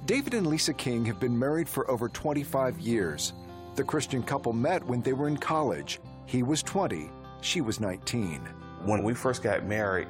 David and Lisa King have been married for over 25 years. The Christian couple met when they were in college. He was 20, she was 19. When we first got married,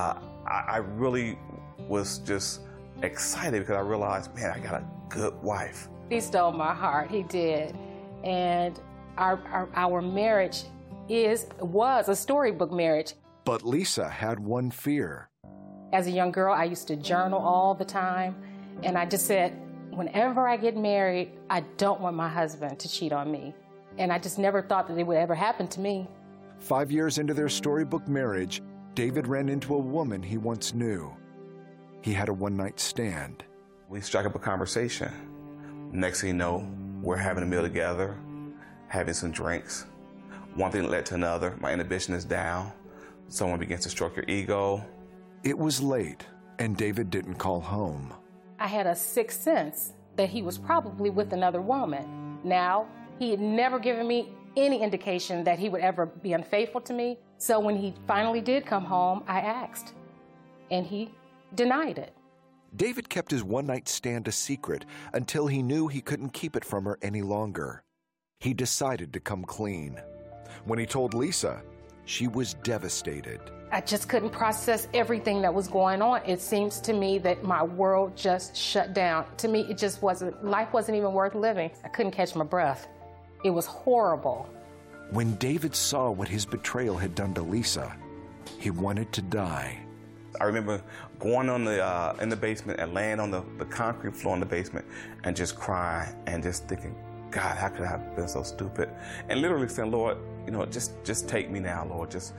I really was just excited because I realized, man, I got a good wife. He stole my heart, he did. And our marriage was a storybook marriage. But Lisa had one fear. As a young girl, I used to journal all the time. And I just said, whenever I get married, I don't want my husband to cheat on me. And I just never thought that it would ever happen to me. 5 years into their storybook marriage, David ran into a woman he once knew. He had a one-night stand. We struck up a conversation. Next thing you know, we're having a meal together, having some drinks. One thing led to another. My inhibition is down. Someone begins to stroke your ego. It was late, and David didn't call home. I had a sixth sense that he was probably with another woman. Now, he had never given me any indication that he would ever be unfaithful to me. So when he finally did come home, I asked, and he denied it. David kept his one-night stand a secret until he knew he couldn't keep it from her any longer. He decided to come clean. When he told Lisa, she was devastated. I just couldn't process everything that was going on. It seems to me that my world just shut down. To me, it just wasn't, life wasn't even worth living. I couldn't catch my breath. It was horrible. When David saw what his betrayal had done to Lisa, he wanted to die. I remember going on in the basement and laying on the concrete floor in the basement and just crying and just thinking, God, how could I have been so stupid? And literally saying, Lord, you know, just take me now, Lord. Just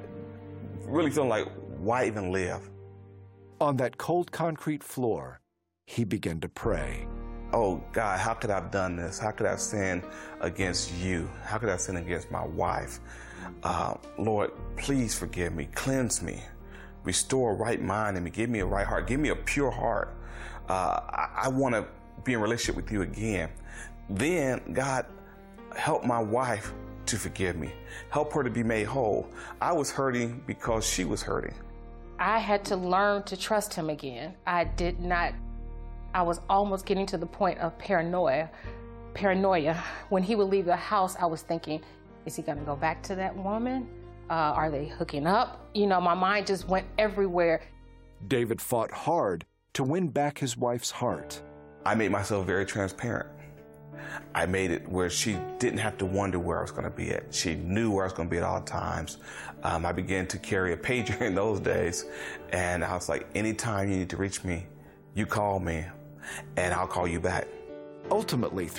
really feeling like, why even live? On that cold concrete floor, he began to pray. Oh, God, how could I have done this? How could I have sinned against you? How could I have sinned against my wife? Lord, please forgive me. Cleanse me. Restore a right mind in me. Give me a right heart. Give me a pure heart. I want to be in relationship with you again. Then, God, help my wife to forgive me. Help her to be made whole. I was hurting because she was hurting. I had to learn to trust him again. I was almost getting to the point of paranoia. When he would leave the house, I was thinking, is he gonna go back to that woman? Are they hooking up? You know, my mind just went everywhere. David fought hard to win back his wife's heart. I made myself very transparent. I made it where she didn't have to wonder where I was going to be at. She knew where I was going to be at all times. I began to carry a pager in those days, and I was like, anytime you need to reach me, you call me, and I'll call you back. Ultimately,